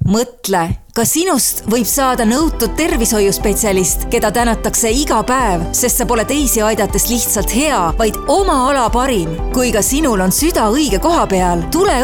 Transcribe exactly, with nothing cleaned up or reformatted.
Mõtle, ka sinust võib saada nõutud tervishoiuspetsialist, keda tänatakse iga päev, sest sa pole teisi aidates lihtsalt hea, vaid oma ala parim. Kui ka sinul on süda õige koha peal, tule